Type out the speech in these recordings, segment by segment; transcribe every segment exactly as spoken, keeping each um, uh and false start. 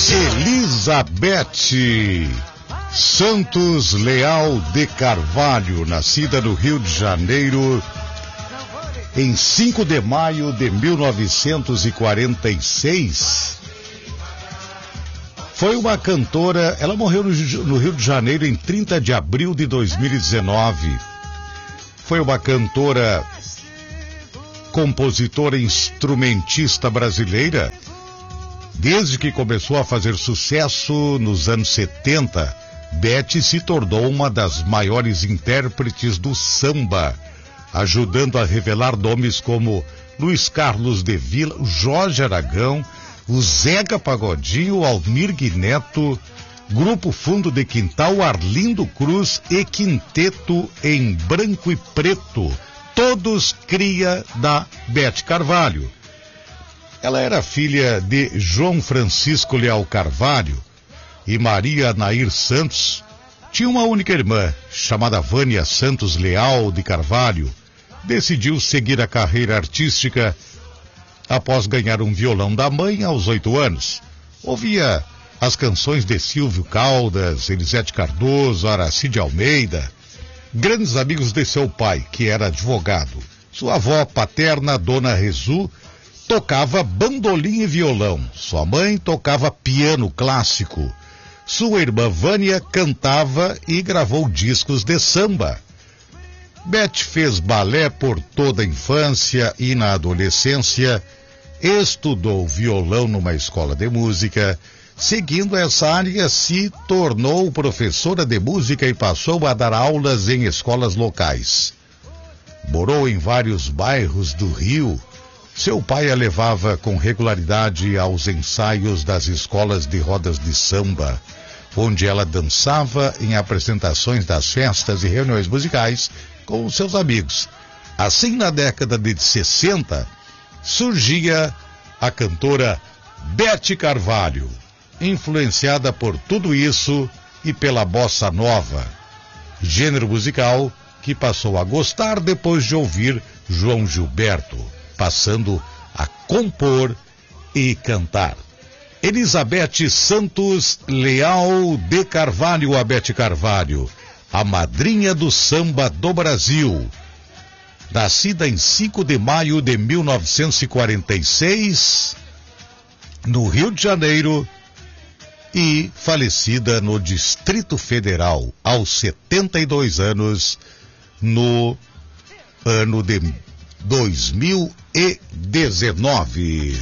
Elizabeth Santos Leal de Carvalho, nascida no Rio de Janeiro em cinco de maio de mil novecentos e quarenta e seis. Foi uma cantora, ela morreu no, no Rio de Janeiro em trinta de abril de dois mil e dezenove. Foi uma cantora, compositora e instrumentista brasileira. Desde que começou a fazer sucesso nos anos setenta, Beth se tornou uma das maiores intérpretes do samba, ajudando a revelar nomes como Luiz Carlos de Vila, Jorge Aragão, o Zeca Pagodinho, Almir Neto, Grupo Fundo de Quintal, Arlindo Cruz e Quinteto em Branco e Preto, todos cria da Beth Carvalho. Ela era filha de João Francisco Leal Carvalho e Maria Nair Santos. Tinha uma única irmã, chamada Vânia Santos Leal de Carvalho. Decidiu seguir a carreira artística após ganhar um violão da mãe aos oito anos. Ouvia as canções de Silvio Caldas, Elisete Cardoso, Aracide Almeida, grandes amigos de seu pai, que era advogado. Sua avó paterna, Dona Rezu, tocava bandolim e violão. Sua mãe tocava piano clássico. Sua irmã Vânia cantava e gravou discos de samba. Beth fez balé por toda a infância e na adolescência estudou violão numa escola de música. Seguindo essa área, se tornou professora de música e passou a dar aulas em escolas locais. Morou em vários bairros do Rio. Seu pai a levava com regularidade aos ensaios das escolas de rodas de samba, onde ela dançava em apresentações das festas e reuniões musicais com seus amigos. Assim, na década de sessenta, surgia a cantora Beth Carvalho, influenciada por tudo isso e pela bossa nova, gênero musical que passou a gostar depois de ouvir João Gilberto, passando a compor e cantar. Elizabeth Santos Leal de Carvalho, a Beth Carvalho, a madrinha do samba do Brasil. Nascida em cinco de maio de mil novecentos e quarenta e seis, no Rio de Janeiro, e falecida no Distrito Federal, aos setenta e dois anos, no ano de dois mil e dezenove.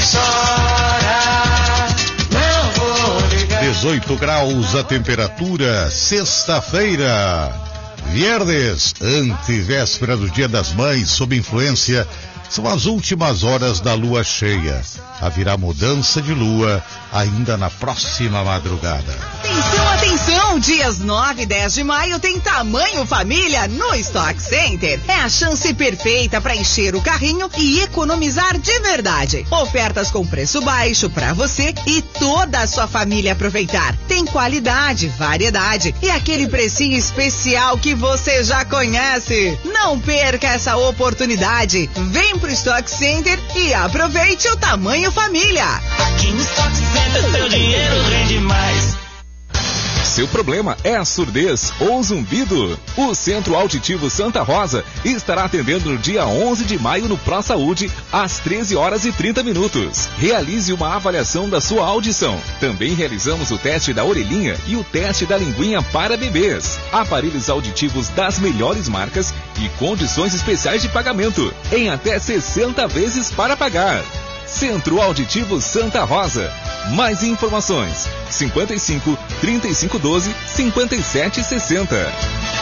dezoito graus a temperatura, sexta-feira, viernes, antevéspera do Dia das Mães, sob influência, são as últimas horas da lua cheia. Haverá mudança de lua ainda na próxima madrugada. Atenção, atenção! Dias nove e dez de maio tem Tamanho Família no Stock Center. É a chance perfeita para encher o carrinho e economizar de verdade. Ofertas com preço baixo para você e toda a sua família aproveitar. Tem qualidade, variedade e aquele precinho especial que você já conhece. Não perca essa oportunidade. Vem pro Stock Center e aproveite o Tamanho Família. Aqui no Stock Center seu dinheiro rende mais. Seu problema é a surdez ou zumbido? O Centro Auditivo Santa Rosa estará atendendo no dia onze de maio no Pro Saúde, às treze horas e trinta minutos. Realize uma avaliação da sua audição. Também realizamos o teste da orelhinha e o teste da linguinha para bebês. Aparelhos auditivos das melhores marcas e condições especiais de pagamento, em até sessenta vezes para pagar. Centro Auditivo Santa Rosa. Mais informações: cinquenta e cinco, trinta e cinco doze, cinquenta e sete sessenta.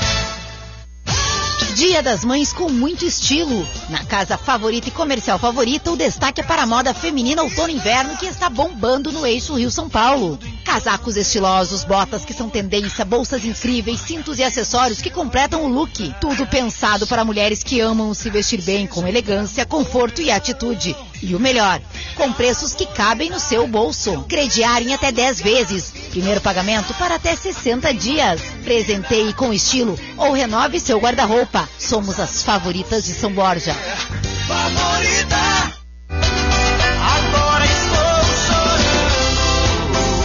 Dia das Mães com muito estilo. Na Casa Favorita e Comercial Favorita, o destaque é para a moda feminina outono e inverno que está bombando no eixo Rio-São Paulo. Casacos estilosos, botas que são tendência, bolsas incríveis, cintos e acessórios que completam o look. Tudo pensado para mulheres que amam se vestir bem com elegância, conforto e atitude. E o melhor, com preços que cabem no seu bolso. Crediar em até dez vezes. Primeiro pagamento para até sessenta dias. Presenteie com estilo ou renove seu guarda-roupa. Somos as Favoritas de São Borja. Favorita, agora estou chorando.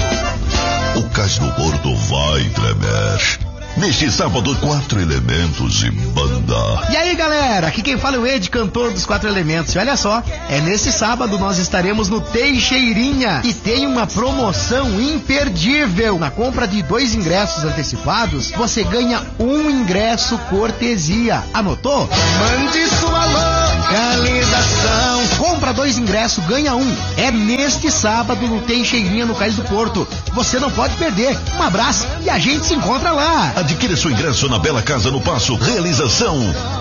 mas no Porto vai tremer. Neste sábado, Quatro Elementos e banda. E aí, galera, aqui quem fala é o Ed, cantor dos Quatro Elementos. E olha só, é nesse sábado nós estaremos no Teixeirinha e tem uma promoção imperdível. Na compra de dois ingressos antecipados, você ganha um ingresso cortesia. Anotou? Mande sua localização. Compra dois ingressos, ganha um. É neste sábado no Teixeirinha, no Cais do Porto. Você não pode perder. Um abraço e a gente se encontra lá. Adquira seu ingresso na Bela Casa no Passo. Realização